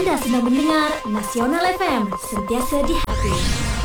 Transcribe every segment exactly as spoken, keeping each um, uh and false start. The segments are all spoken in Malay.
Anda sedang mendengar Nasional F M, sentiasa di hati.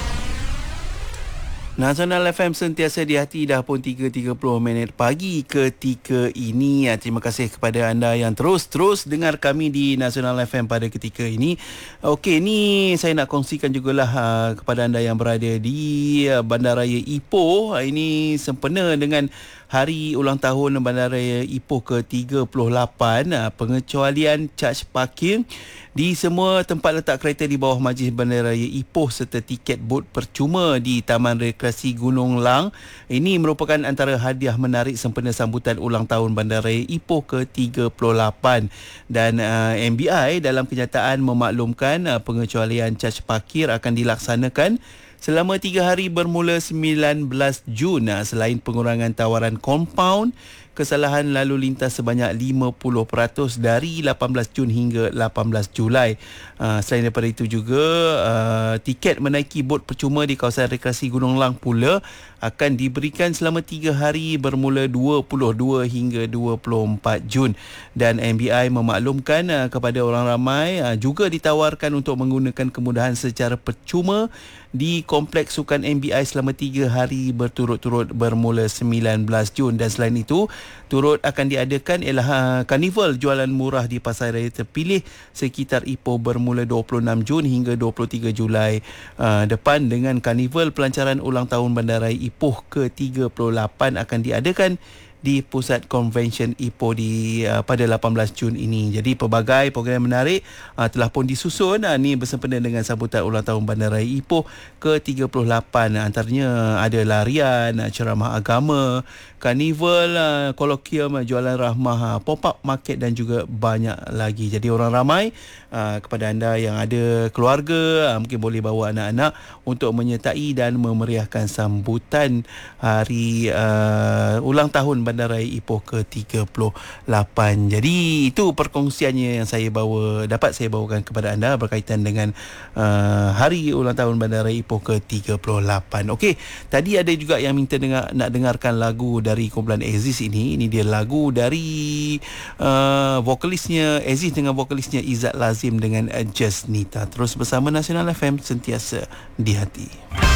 Nasional F M sentiasa di hati, dah pun tiga tiga puluh minit pagi ketika ini. Terima kasih kepada anda yang terus-terus dengar kami di Nasional F M pada ketika ini. Okey, ni saya nak kongsikan jugalah uh, kepada anda yang berada di uh, Bandaraya Ipoh. Ini sempena dengan Hari Ulang Tahun Bandaraya Ipoh ke tiga puluh lapan. Uh, pengecualian caj parking di semua tempat letak kereta di bawah Majlis Bandaraya Ipoh serta tiket bot percuma di Taman Rekreasi Gunung Lang. Ini merupakan antara hadiah menarik sempena sambutan ulang tahun Bandaraya Ipoh ke tiga puluh lapan. Dan uh, M B I dalam kenyataan memaklumkan uh, pengecualian caj parkir akan dilaksanakan selama tiga hari bermula sembilan belas Jun. Uh, selain pengurangan tawaran kompaun, kesalahan lalu lintas sebanyak lima puluh peratus dari lapan belas Jun hingga lapan belas Julai. Uh, selain daripada itu juga, uh, tiket menaiki bot percuma di kawasan rekreasi Gunung Lang pula akan diberikan selama tiga hari bermula dua puluh dua hingga dua puluh empat Jun. Dan M B I memaklumkan uh, kepada orang ramai uh, juga ditawarkan untuk menggunakan kemudahan secara percuma di Kompleks Sukan M B I selama tiga hari berturut-turut bermula sembilan belas Jun. Dan selain itu, turut akan diadakan ialah uh, karnival jualan murah di pasaraya terpilih sekitar Ipoh bermula dua puluh enam Jun hingga dua puluh tiga Julai uh, depan, dengan karnival pelancaran ulang tahun Bandaraya Ipoh ke tiga puluh lapan akan diadakan di Pusat Konvensyen Ipoh di uh, pada lapan belas Jun ini. Jadi pelbagai program menarik uh, telah pun disusun uh, ni bersempena dengan sambutan ulang tahun Bandaraya Ipoh ke tiga puluh lapan. Uh, antaranya ada larian, uh, ceramah agama, karnival, uh, kolokium, uh, jualan rahmah, uh, pop-up market dan juga banyak lagi. Jadi orang ramai, uh, kepada anda yang ada keluarga, uh, mungkin boleh bawa anak-anak untuk menyertai dan memeriahkan sambutan hari uh, ulang tahun Bandaraya Ipoh ke tiga puluh lapan. Jadi itu perkongsiannya yang saya bawa dapat saya bawakan kepada anda berkaitan dengan uh, hari ulang tahun Bandaraya Ipoh ke tiga puluh lapan. Okey, tadi ada juga yang minta dengar, nak dengarkan lagu dari kumpulan Aziz ini. Ini dia lagu dari uh, vokalisnya Aziz dengan vokalisnya Izzat Lazim dengan Just Nita. Terus bersama Nasional F M, sentiasa di hati.